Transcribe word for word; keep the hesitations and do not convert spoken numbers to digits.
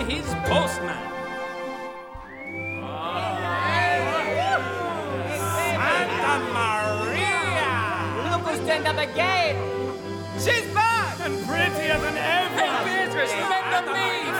his postman. Santa Maria! Look who's turned up again! She's back! And prettier than ever! Hey, Beatrice, remember me?